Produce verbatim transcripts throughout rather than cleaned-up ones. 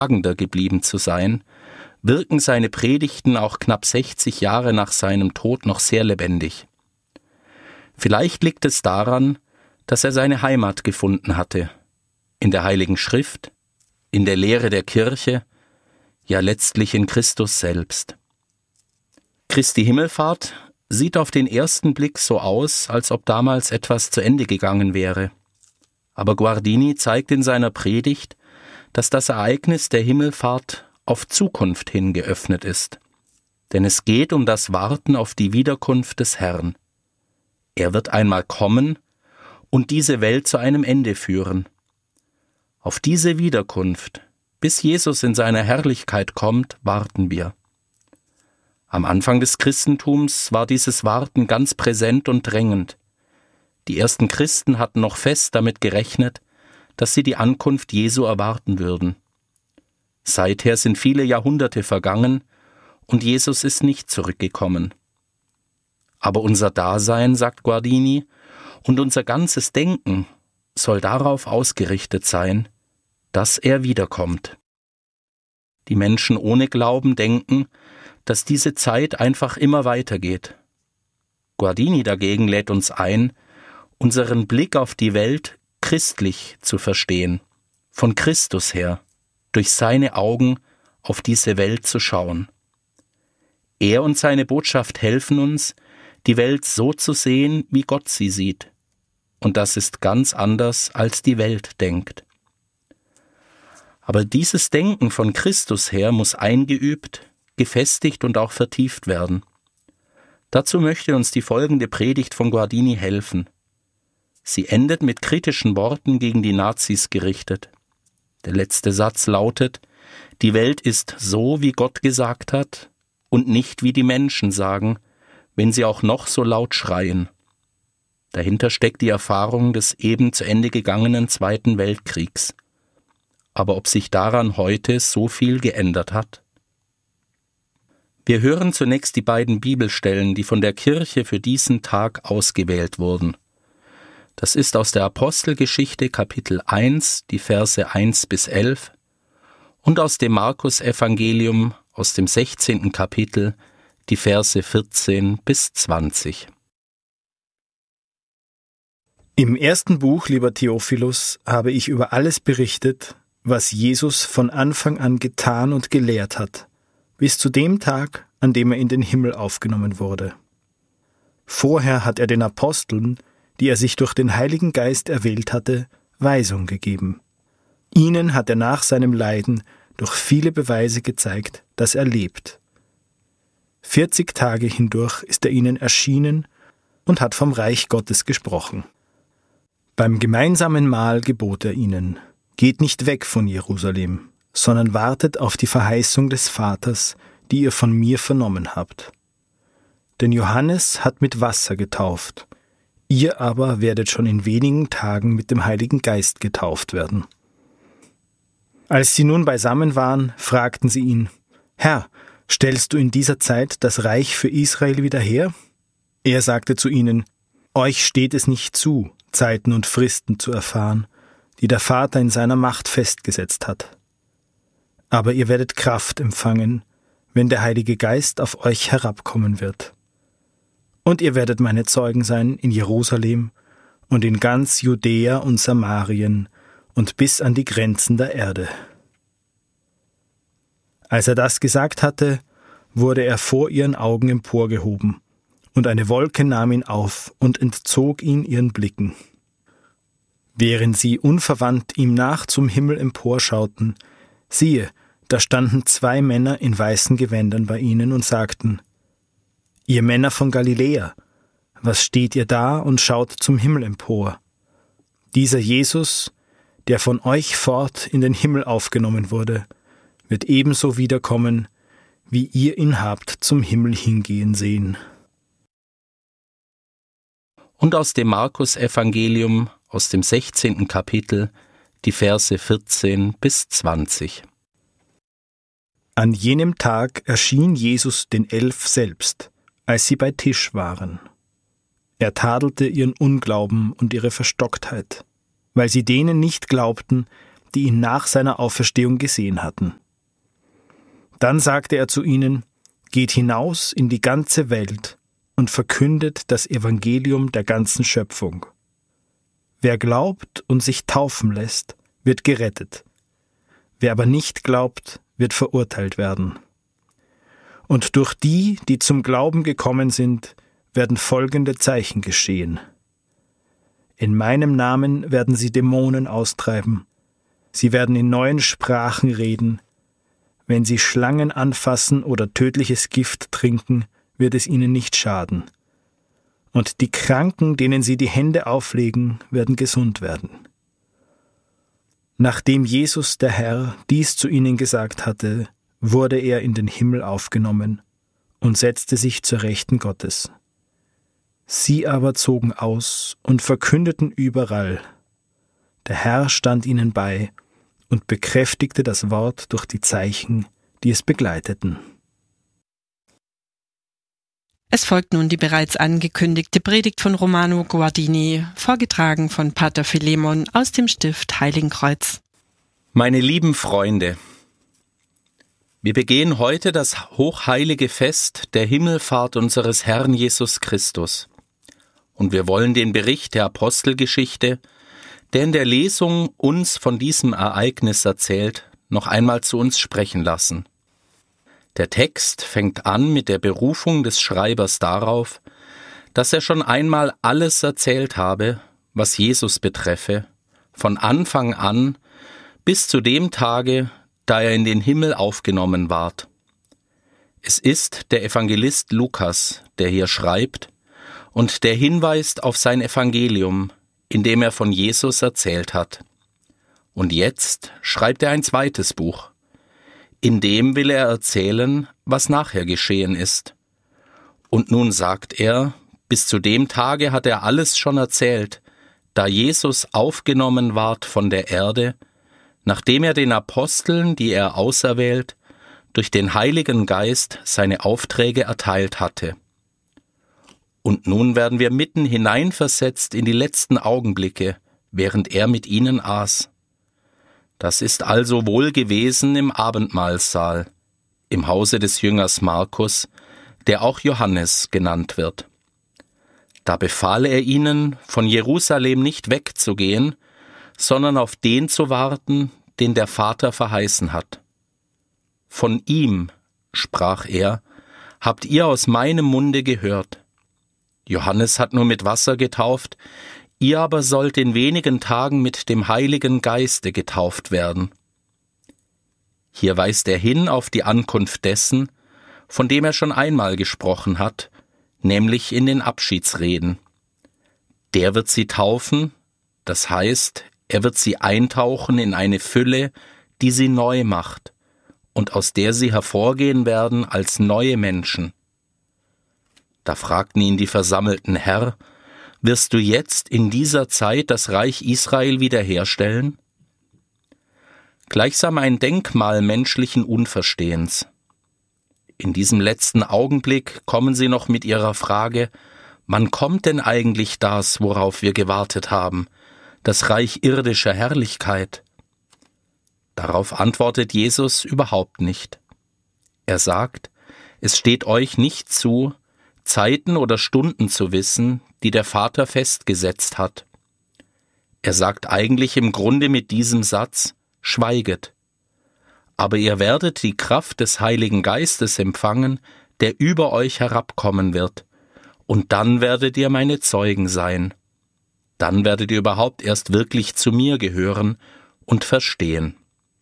Fragender geblieben zu sein, wirken seine Predigten auch knapp sechzig Jahre nach seinem Tod noch sehr lebendig. Vielleicht liegt es daran, dass er seine Heimat gefunden hatte, in der Heiligen Schrift, in der Lehre der Kirche, ja letztlich in Christus selbst. Christi Himmelfahrt sieht auf den ersten Blick so aus, als ob damals etwas zu Ende gegangen wäre. Aber Guardini zeigt in seiner Predigt, dass das Ereignis der Himmelfahrt auf Zukunft hin geöffnet ist. Denn es geht um das Warten auf die Wiederkunft des Herrn. Er wird einmal kommen und diese Welt zu einem Ende führen. Auf diese Wiederkunft, bis Jesus in seiner Herrlichkeit kommt, warten wir. Am Anfang des Christentums war dieses Warten ganz präsent und drängend. Die ersten Christen hatten noch fest damit gerechnet, dass sie die Ankunft Jesu erwarten würden. Seither sind viele Jahrhunderte vergangen und Jesus ist nicht zurückgekommen. Aber unser Dasein, sagt Guardini, und unser ganzes Denken soll darauf ausgerichtet sein, dass er wiederkommt. Die Menschen ohne Glauben denken, dass diese Zeit einfach immer weitergeht. Guardini dagegen lädt uns ein, unseren Blick auf die Welt christlich zu verstehen, von Christus her, durch seine Augen auf diese Welt zu schauen. Er und seine Botschaft helfen uns, die Welt so zu sehen, wie Gott sie sieht. Und das ist ganz anders, als die Welt denkt. Aber dieses Denken von Christus her muss eingeübt, gefestigt und auch vertieft werden. Dazu möchte uns die folgende Predigt von Guardini helfen. Sie endet mit kritischen Worten gegen die Nazis gerichtet. Der letzte Satz lautet: Die Welt ist so, wie Gott gesagt hat, und nicht wie die Menschen sagen, wenn sie auch noch so laut schreien. Dahinter steckt die Erfahrung des eben zu Ende gegangenen Zweiten Weltkriegs. Aber ob sich daran heute so viel geändert hat? Wir hören zunächst die beiden Bibelstellen, die von der Kirche für diesen Tag ausgewählt wurden. Das ist aus der Apostelgeschichte Kapitel eins, die Verse eins bis elf, und aus dem Markus-Evangelium aus dem sechzehnten Kapitel, die Verse vierzehn bis zwanzig. Im ersten Buch, lieber Theophilus, habe ich über alles berichtet, was Jesus von Anfang an getan und gelehrt hat, bis zu dem Tag, an dem er in den Himmel aufgenommen wurde. Vorher hat er den Aposteln, die er sich durch den Heiligen Geist erwählt hatte, Weisung gegeben. Ihnen hat er nach seinem Leiden durch viele Beweise gezeigt, dass er lebt. Vierzig Tage hindurch ist er ihnen erschienen und hat vom Reich Gottes gesprochen. Beim gemeinsamen Mahl gebot er ihnen: Geht nicht weg von Jerusalem, sondern wartet auf die Verheißung des Vaters, die ihr von mir vernommen habt. Denn Johannes hat mit Wasser getauft, ihr aber werdet schon in wenigen Tagen mit dem Heiligen Geist getauft werden. Als sie nun beisammen waren, fragten sie ihn: Herr, stellst du in dieser Zeit das Reich für Israel wieder her? Er sagte zu ihnen: Euch steht es nicht zu, Zeiten und Fristen zu erfahren, die der Vater in seiner Macht festgesetzt hat. Aber ihr werdet Kraft empfangen, wenn der Heilige Geist auf euch herabkommen wird. Und ihr werdet meine Zeugen sein in Jerusalem und in ganz Judäa und Samarien und bis an die Grenzen der Erde. Als er das gesagt hatte, wurde er vor ihren Augen emporgehoben, und eine Wolke nahm ihn auf und entzog ihn ihren Blicken. Während sie unverwandt ihm nach zum Himmel emporschauten, siehe, da standen zwei Männer in weißen Gewändern bei ihnen und sagten: Ihr Männer von Galiläa, was steht ihr da und schaut zum Himmel empor? Dieser Jesus, der von euch fort in den Himmel aufgenommen wurde, wird ebenso wiederkommen, wie ihr ihn habt zum Himmel hingehen sehen. Und aus dem Markus-Evangelium, aus dem sechzehnten Kapitel, die Verse vierzehn bis zwanzig. An jenem Tag erschien Jesus den Elf selbst, als sie bei Tisch waren. Er tadelte ihren Unglauben und ihre Verstocktheit, weil sie denen nicht glaubten, die ihn nach seiner Auferstehung gesehen hatten. Dann sagte er zu ihnen: Geht hinaus in die ganze Welt und verkündet das Evangelium der ganzen Schöpfung. Wer glaubt und sich taufen lässt, wird gerettet. Wer aber nicht glaubt, wird verurteilt werden. Und durch die, die zum Glauben gekommen sind, werden folgende Zeichen geschehen. In meinem Namen werden sie Dämonen austreiben. Sie werden in neuen Sprachen reden. Wenn sie Schlangen anfassen oder tödliches Gift trinken, wird es ihnen nicht schaden. Und die Kranken, denen sie die Hände auflegen, werden gesund werden. Nachdem Jesus, der Herr, dies zu ihnen gesagt hatte, wurde er in den Himmel aufgenommen und setzte sich zur Rechten Gottes. Sie aber zogen aus und verkündeten überall. Der Herr stand ihnen bei und bekräftigte das Wort durch die Zeichen, die es begleiteten. Es folgt nun die bereits angekündigte Predigt von Romano Guardini, vorgetragen von Pater Philemon aus dem Stift Heiligenkreuz. Meine lieben Freunde, wir begehen heute das hochheilige Fest der Himmelfahrt unseres Herrn Jesus Christus. Und wir wollen den Bericht der Apostelgeschichte, der in der Lesung uns von diesem Ereignis erzählt, noch einmal zu uns sprechen lassen. Der Text fängt an mit der Berufung des Schreibers darauf, dass er schon einmal alles erzählt habe, was Jesus betreffe, von Anfang an bis zu dem Tage, da er in den Himmel aufgenommen ward. Es ist der Evangelist Lukas, der hier schreibt und der hinweist auf sein Evangelium, in dem er von Jesus erzählt hat. Und jetzt schreibt er ein zweites Buch. In dem will er erzählen, was nachher geschehen ist. Und nun sagt er, bis zu dem Tage hat er alles schon erzählt, da Jesus aufgenommen ward von der Erde, nachdem er den Aposteln, die er auserwählt, durch den Heiligen Geist seine Aufträge erteilt hatte. Und nun werden wir mitten hineinversetzt in die letzten Augenblicke, während er mit ihnen aß. Das ist also wohl gewesen im Abendmahlsaal, im Hause des Jüngers Markus, der auch Johannes genannt wird. Da befahl er ihnen, von Jerusalem nicht wegzugehen, sondern auf den zu warten, den der Vater verheißen hat. Von ihm, sprach er, habt ihr aus meinem Munde gehört. Johannes hat nur mit Wasser getauft, ihr aber sollt in wenigen Tagen mit dem Heiligen Geiste getauft werden. Hier weist er hin auf die Ankunft dessen, von dem er schon einmal gesprochen hat, nämlich in den Abschiedsreden. Der wird sie taufen, das heißt, er wird sie eintauchen in eine Fülle, die sie neu macht und aus der sie hervorgehen werden als neue Menschen. Da fragten ihn die versammelten: Herr, wirst du jetzt in dieser Zeit das Reich Israel wiederherstellen? Gleichsam ein Denkmal menschlichen Unverstehens. In diesem letzten Augenblick kommen sie noch mit ihrer Frage: Wann kommt denn eigentlich das, worauf wir gewartet haben, das Reich irdischer Herrlichkeit? Darauf antwortet Jesus überhaupt nicht. Er sagt, es steht euch nicht zu, Zeiten oder Stunden zu wissen, die der Vater festgesetzt hat. Er sagt eigentlich im Grunde mit diesem Satz: Schweiget. Aber ihr werdet die Kraft des Heiligen Geistes empfangen, der über euch herabkommen wird, und dann werdet ihr meine Zeugen sein. Dann werdet ihr überhaupt erst wirklich zu mir gehören und verstehen.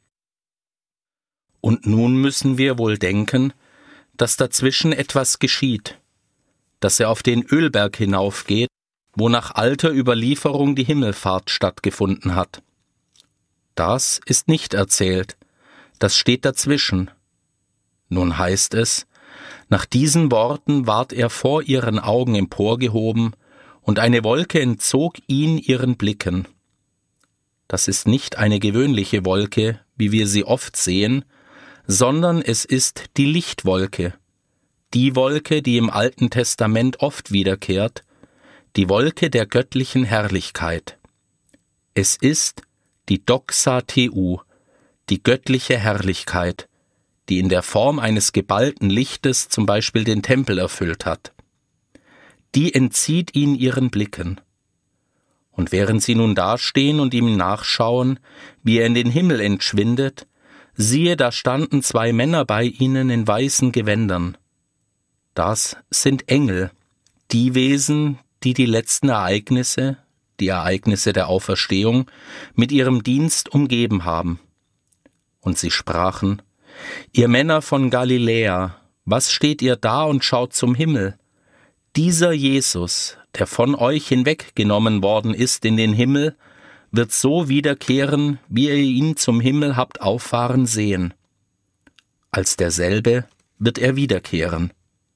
Und nun müssen wir wohl denken, dass dazwischen etwas geschieht, dass er auf den Ölberg hinaufgeht, wo nach alter Überlieferung die Himmelfahrt stattgefunden hat. Das ist nicht erzählt, das steht dazwischen. Nun heißt es, nach diesen Worten ward er vor ihren Augen emporgehoben, und eine Wolke entzog ihn ihren Blicken. Das ist nicht eine gewöhnliche Wolke, wie wir sie oft sehen, sondern es ist die Lichtwolke, die Wolke, die im Alten Testament oft wiederkehrt, die Wolke der göttlichen Herrlichkeit. Es ist die Doxa Theou, die göttliche Herrlichkeit, die in der Form eines geballten Lichtes zum Beispiel den Tempel erfüllt hat. Die entzieht ihn ihren Blicken. Und während sie nun dastehen und ihm nachschauen, wie er in den Himmel entschwindet, siehe, da standen zwei Männer bei ihnen in weißen Gewändern. Das sind Engel, die Wesen, die die letzten Ereignisse, die Ereignisse der Auferstehung, mit ihrem Dienst umgeben haben. Und sie sprachen: Ihr Männer von Galiläa, was steht ihr da und schaut zum Himmel? Dieser Jesus, der von euch hinweggenommen worden ist in den Himmel, wird so wiederkehren, wie ihr ihn zum Himmel habt auffahren sehen. Als derselbe wird er wiederkehren.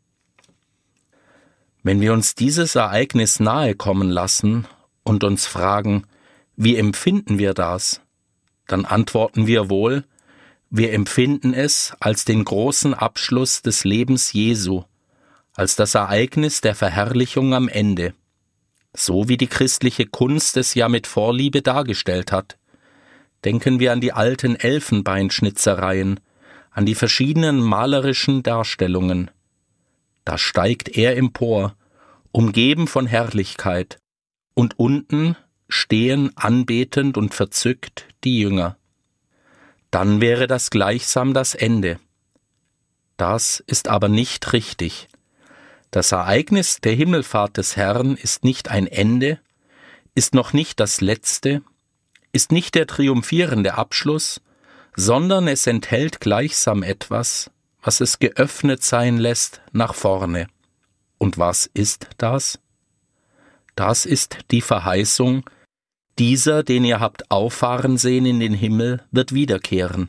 Wenn wir uns dieses Ereignis nahe kommen lassen und uns fragen, wie empfinden wir das, dann antworten wir wohl, wir empfinden es als den großen Abschluss des Lebens Jesu, als das Ereignis der Verherrlichung am Ende, so wie die christliche Kunst es ja mit Vorliebe dargestellt hat. Denken wir an die alten Elfenbeinschnitzereien, an die verschiedenen malerischen Darstellungen. Da steigt er empor, umgeben von Herrlichkeit, und unten stehen anbetend und verzückt die Jünger. Dann wäre das gleichsam das Ende. Das ist aber nicht richtig. Das Ereignis der Himmelfahrt des Herrn ist nicht ein Ende, ist noch nicht das Letzte, ist nicht der triumphierende Abschluss, sondern es enthält gleichsam etwas, was es geöffnet sein lässt nach vorne. Und was ist das? Das ist die Verheißung: Dieser, den ihr habt auffahren sehen in den Himmel, wird wiederkehren.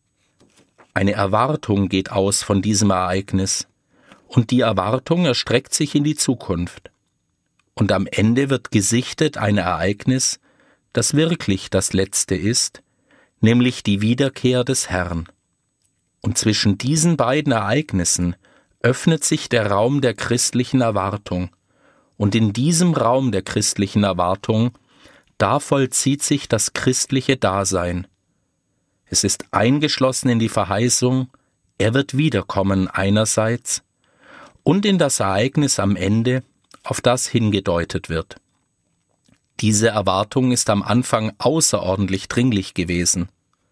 Eine Erwartung geht aus von diesem Ereignis, und die Erwartung erstreckt sich in die Zukunft. Und am Ende wird gesichtet ein Ereignis, das wirklich das Letzte ist, nämlich die Wiederkehr des Herrn. Und zwischen diesen beiden Ereignissen öffnet sich der Raum der christlichen Erwartung, und in diesem Raum der christlichen Erwartung, da vollzieht sich das christliche Dasein. Es ist eingeschlossen in die Verheißung, er wird wiederkommen einerseits, und in das Ereignis am Ende, auf das hingedeutet wird. Diese Erwartung ist am Anfang außerordentlich dringlich gewesen.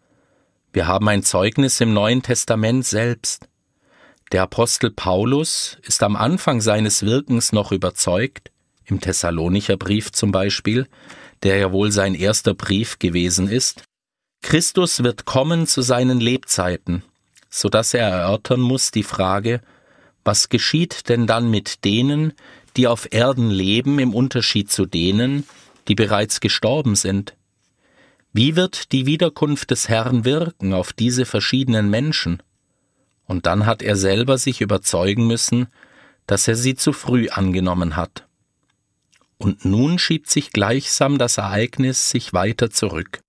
Wir haben ein Zeugnis im Neuen Testament selbst. Der Apostel Paulus ist am Anfang seines Wirkens noch überzeugt, im Thessalonicher Brief zum Beispiel, der ja wohl sein erster Brief gewesen ist, Christus wird kommen zu seinen Lebzeiten, so dass er erörtern muss die Frage, was geschieht denn dann mit denen, die auf Erden leben, im Unterschied zu denen, die bereits gestorben sind? Wie wird die Wiederkunft des Herrn wirken auf diese verschiedenen Menschen? Und dann hat er selber sich überzeugen müssen, dass er sie zu früh angenommen hat. Und nun schiebt sich gleichsam das Ereignis sich weiter zurück.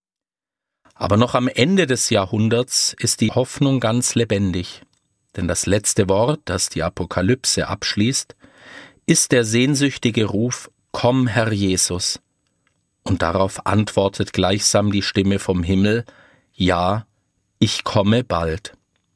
Aber noch am Ende des Jahrhunderts ist die Hoffnung ganz lebendig. Denn das letzte Wort, das die Apokalypse abschließt, ist der sehnsüchtige Ruf: Komm, Herr Jesus. Und darauf antwortet gleichsam die Stimme vom Himmel: Ja, ich komme bald.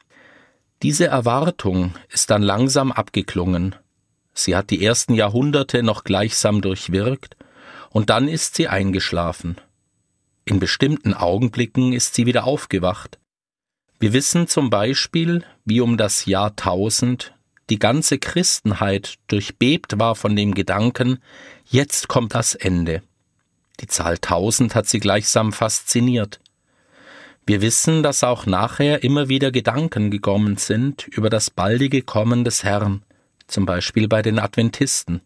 Diese Erwartung ist dann langsam abgeklungen. Sie hat die ersten Jahrhunderte noch gleichsam durchwirkt, und dann ist sie eingeschlafen. In bestimmten Augenblicken ist sie wieder aufgewacht. Wir wissen zum Beispiel, wie um das Jahr tausend die ganze Christenheit durchbebt war von dem Gedanken, jetzt kommt das Ende. Die Zahl tausend hat sie gleichsam fasziniert. Wir wissen, dass auch nachher immer wieder Gedanken gekommen sind über das baldige Kommen des Herrn, zum Beispiel bei den Adventisten.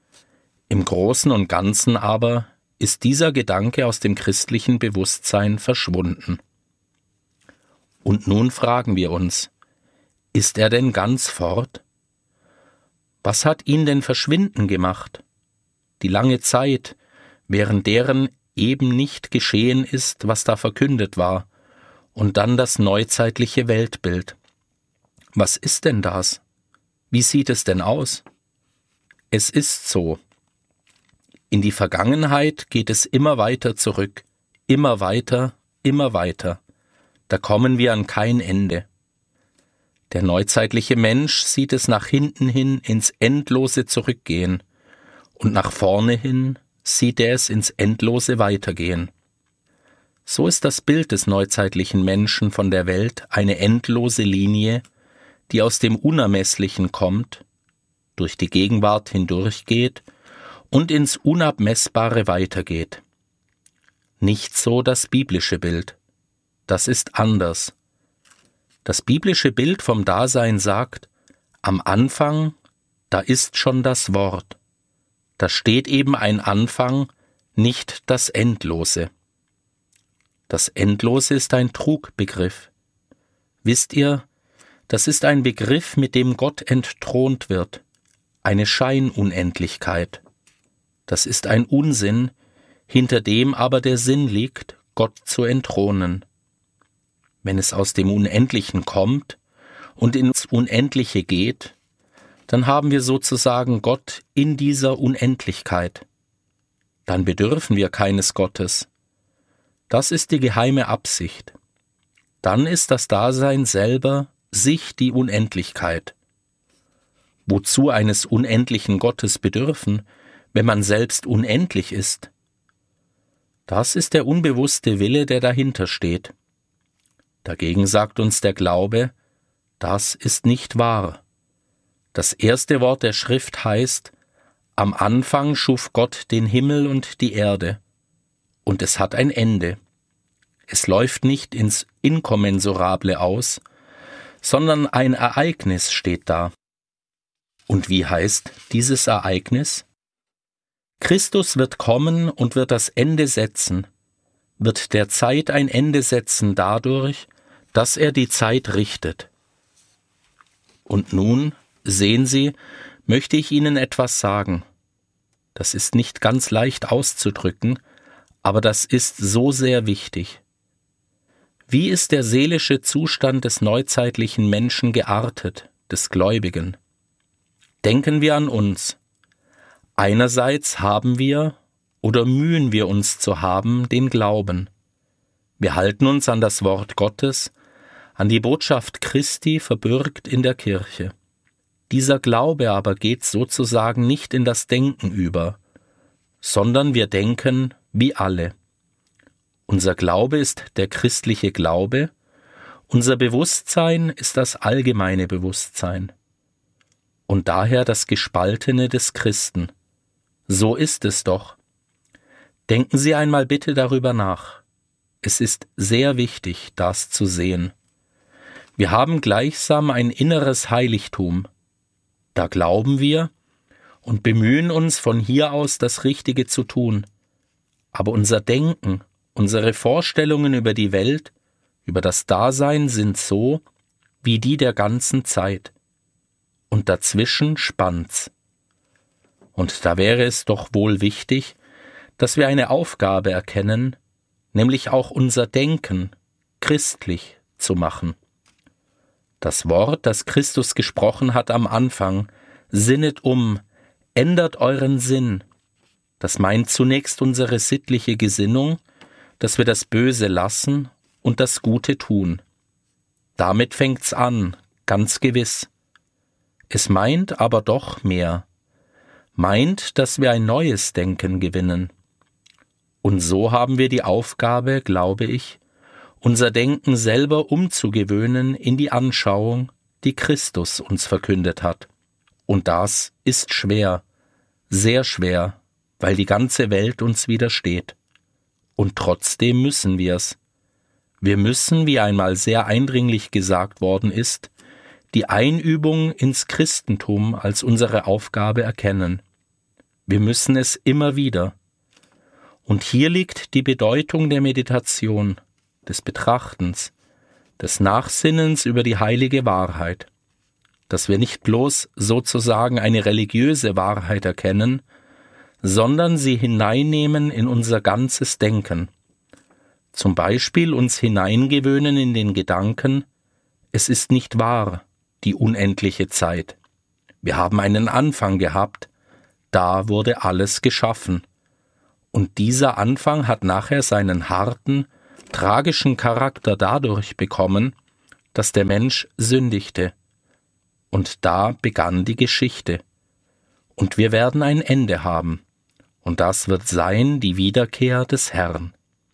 Im Großen und Ganzen aber ist dieser Gedanke aus dem christlichen Bewusstsein verschwunden. Und nun fragen wir uns, ist er denn ganz fort? Was hat ihn denn verschwinden gemacht? Die lange Zeit, während deren eben nicht geschehen ist, was da verkündet war, und dann das neuzeitliche Weltbild. Was ist denn das? Wie sieht es denn aus? Es ist so. In die Vergangenheit geht es immer weiter zurück, Immer weiter, immer weiter. Da kommen wir an kein Ende. Der neuzeitliche Mensch sieht es nach hinten hin ins Endlose zurückgehen und nach vorne hin sieht er es ins Endlose weitergehen. So ist das Bild des neuzeitlichen Menschen von der Welt eine endlose Linie, die aus dem Unermesslichen kommt, durch die Gegenwart hindurchgeht und ins Unabmessbare weitergeht. Nicht so das biblische Bild. Das ist anders. Das biblische Bild vom Dasein sagt, am Anfang, da ist schon das Wort. Da steht eben ein Anfang, nicht das Endlose. Das Endlose ist ein Trugbegriff. Wisst ihr, das ist ein Begriff, mit dem Gott entthront wird, eine Scheinunendlichkeit. Das ist ein Unsinn, hinter dem aber der Sinn liegt, Gott zu entthronen. Wenn es aus dem Unendlichen kommt und ins Unendliche geht, dann haben wir sozusagen Gott in dieser Unendlichkeit. Dann bedürfen wir keines Gottes. Das ist die geheime Absicht. Dann ist das Dasein selber sich die Unendlichkeit. Wozu eines unendlichen Gottes bedürfen, wenn man selbst unendlich ist? Das ist der unbewusste Wille, der dahinter steht. Dagegen sagt uns der Glaube, das ist nicht wahr. Das erste Wort der Schrift heißt, am Anfang schuf Gott den Himmel und die Erde. Und es hat ein Ende. Es läuft nicht ins Inkommensurable aus, sondern ein Ereignis steht da. Und wie heißt dieses Ereignis? Christus wird kommen und wird das Ende setzen, wird der Zeit ein Ende setzen dadurch, dass er die Zeit richtet. Und nun, sehen Sie, möchte ich Ihnen etwas sagen. Das ist nicht ganz leicht auszudrücken, aber das ist so sehr wichtig. Wie ist der seelische Zustand des neuzeitlichen Menschen geartet, des Gläubigen? Denken wir an uns. Einerseits haben wir oder mühen wir uns zu haben den Glauben. Wir halten uns an das Wort Gottes, an die Botschaft Christi verbürgt in der Kirche. Dieser Glaube aber geht sozusagen nicht in das Denken über, sondern wir denken wie alle. Unser Glaube ist der christliche Glaube, unser Bewusstsein ist das allgemeine Bewusstsein und daher das Gespaltene des Christen. So ist es doch. Denken Sie einmal bitte darüber nach. Es ist sehr wichtig, das zu sehen. Wir haben gleichsam ein inneres Heiligtum. Da glauben wir und bemühen uns von hier aus das Richtige zu tun. Aber unser Denken, unsere Vorstellungen über die Welt, über das Dasein sind so wie die der ganzen Zeit. Und dazwischen spannt's. Und da wäre es doch wohl wichtig, dass wir eine Aufgabe erkennen, nämlich auch unser Denken christlich zu machen. Das Wort, das Christus gesprochen hat am Anfang, sinnet um, ändert euren Sinn. Das meint zunächst unsere sittliche Gesinnung, dass wir das Böse lassen und das Gute tun. Damit fängt's an, ganz gewiss. Es meint aber doch mehr. Meint, dass wir ein neues Denken gewinnen. Und so haben wir die Aufgabe, glaube ich, unser Denken selber umzugewöhnen in die Anschauung, die Christus uns verkündet hat. Und das ist schwer, sehr schwer, weil die ganze Welt uns widersteht. Und trotzdem müssen wir's. Wir müssen, wie einmal sehr eindringlich gesagt worden ist, die Einübung ins Christentum als unsere Aufgabe erkennen. Wir müssen es immer wieder. Und hier liegt die Bedeutung der Meditation, des Betrachtens, des Nachsinnens über die heilige Wahrheit, dass wir nicht bloß sozusagen eine religiöse Wahrheit erkennen, sondern sie hineinnehmen in unser ganzes Denken. Zum Beispiel uns hineingewöhnen in den Gedanken, es ist nicht wahr, die unendliche Zeit. Wir haben einen Anfang gehabt, da wurde alles geschaffen. Und dieser Anfang hat nachher seinen harten, tragischen Charakter dadurch bekommen, dass der Mensch sündigte. Und da begann die Geschichte. Und wir werden ein Ende haben. Und das wird sein die Wiederkehr des Herrn.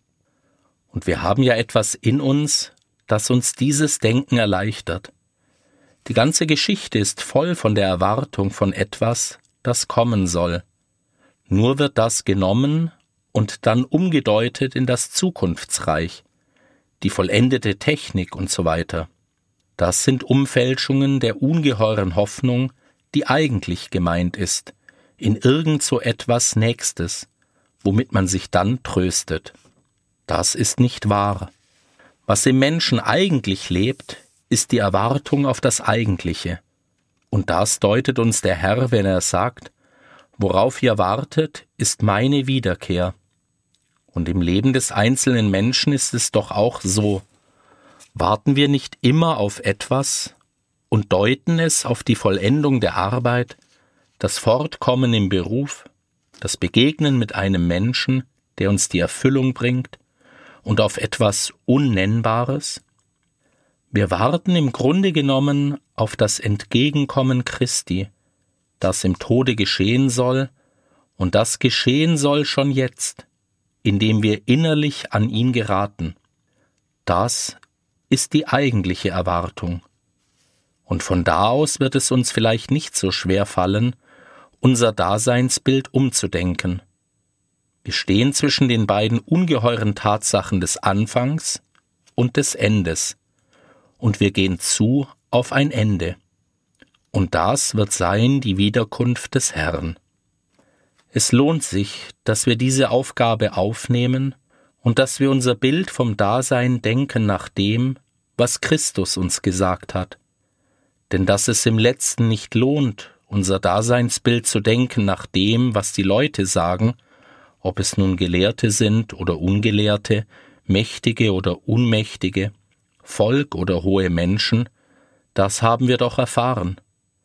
Und wir haben ja etwas in uns, das uns dieses Denken erleichtert. Die ganze Geschichte ist voll von der Erwartung von etwas, das kommen soll. Nur wird das genommen und dann umgedeutet in das Zukunftsreich, die vollendete Technik und so weiter. Das sind Umfälschungen der ungeheuren Hoffnung, die eigentlich gemeint ist, in irgend so etwas Nächstes, womit man sich dann tröstet. Das ist nicht wahr. Was im Menschen eigentlich lebt, ist die Erwartung auf das Eigentliche. Und das deutet uns der Herr, wenn er sagt, worauf ihr wartet, ist meine Wiederkehr. Und im Leben des einzelnen Menschen ist es doch auch so. Warten wir nicht immer auf etwas und deuten es auf die Vollendung der Arbeit, das Fortkommen im Beruf, das Begegnen mit einem Menschen, der uns die Erfüllung bringt, und auf etwas Unnennbares? Wir warten im Grunde genommen auf das Entgegenkommen Christi, das im Tode geschehen soll, und das geschehen soll schon jetzt, indem wir innerlich an ihn geraten. Das ist die eigentliche Erwartung. Und von da aus wird es uns vielleicht nicht so schwer fallen, unser Daseinsbild umzudenken. Wir stehen zwischen den beiden ungeheuren Tatsachen des Anfangs und des Endes, und wir gehen zu auf ein Ende. Und das wird sein die Wiederkunft des Herrn. Es lohnt sich, dass wir diese Aufgabe aufnehmen und dass wir unser Bild vom Dasein denken nach dem, was Christus uns gesagt hat. Denn dass es im Letzten nicht lohnt, unser Daseinsbild zu denken nach dem, was die Leute sagen, ob es nun Gelehrte sind oder Ungelehrte, Mächtige oder Unmächtige, Volk oder hohe Menschen, das haben wir doch erfahren.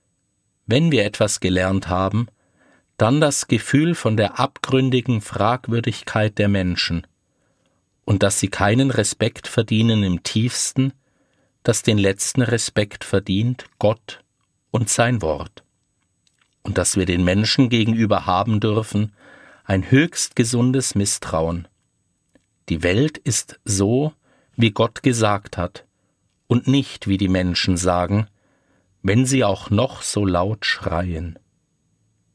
Wenn wir etwas gelernt haben, dann das Gefühl von der abgründigen Fragwürdigkeit der Menschen und dass sie keinen Respekt verdienen im tiefsten, das den letzten Respekt verdient, Gott und sein Wort. Und dass wir den Menschen gegenüber haben dürfen, ein höchst gesundes Misstrauen. Die Welt ist so, wie Gott gesagt hat, und nicht, wie die Menschen sagen, wenn sie auch noch so laut schreien.